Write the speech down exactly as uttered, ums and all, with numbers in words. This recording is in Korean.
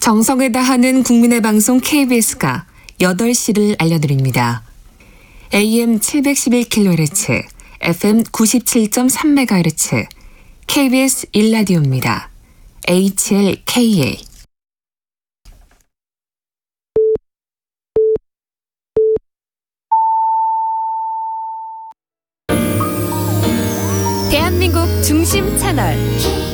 정성을 다하는 국민의 방송 케이비에스가 여덟 시를 알려드립니다. 에이엠 칠백십일 킬로헤르츠, 에프엠 구십칠 점 삼 메가헤르츠, 케이비에스 일 라디오입니다. 에이치엘케이에이. 대한민국 중심 채널